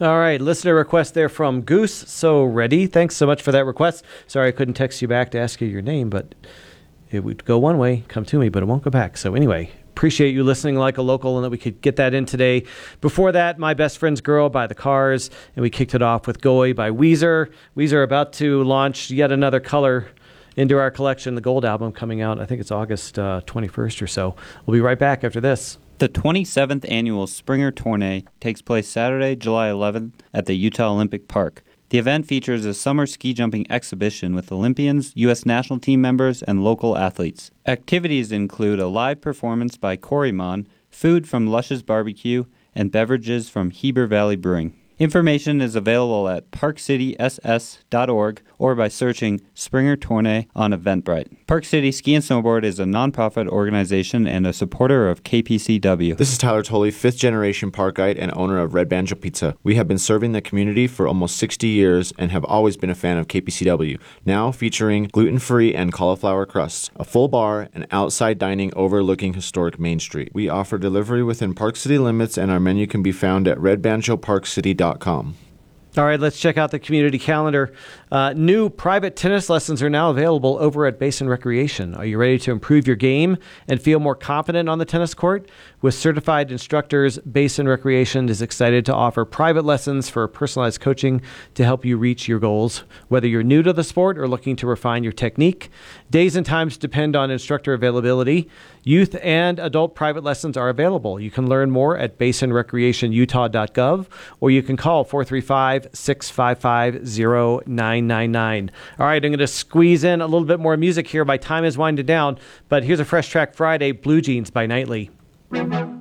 All right, listener request there from Goose. So ready. Thanks so much for that request. Sorry I couldn't text you back to ask you your name, but it would go one way, come to me, but it won't go back. So anyway, appreciate you listening like a local and that we could get that in today. Before that, My Best Friend's Girl by The Cars, and we kicked it off with Goy by Weezer. Weezer about to launch yet another color into our collection, the Gold album coming out, I think it's August 21st or so. We'll be right back after this. The 27th annual Springer Tournée takes place Saturday, July 11th at the Utah Olympic Park. The event features a summer ski jumping exhibition with Olympians, U.S. national team members, and local athletes. Activities include a live performance by Corymon, food from Lush's Barbecue, and beverages from Heber Valley Brewing. Information is available at parkcityss.org or by searching Springer Tournée on Eventbrite. Park City Ski and Snowboard is a nonprofit organization and a supporter of KPCW. This is Tyler Tolley, 5th generation park guide and owner of Red Banjo Pizza. We have been serving the community for almost 60 years and have always been a fan of KPCW, now featuring gluten-free and cauliflower crusts, a full bar, and outside dining overlooking historic Main Street. We offer delivery within Park City limits, and our menu can be found at redbanjoparkcity.com. All right, let's check out the community calendar. New private tennis lessons are now available over at Basin Recreation. Are you ready to improve your game and feel more confident on the tennis court? With certified instructors, Basin Recreation is excited to offer private lessons for personalized coaching to help you reach your goals. Whether you're new to the sport or looking to refine your technique, days and times depend on instructor availability. Youth and adult private lessons are available. You can learn more at basinrecreationutah.gov or you can call 435-655-0999. All right, I'm going to squeeze in a little bit more music here. My time is winding down, but here's a Fresh Track Friday, Blue Jeans by Nightly.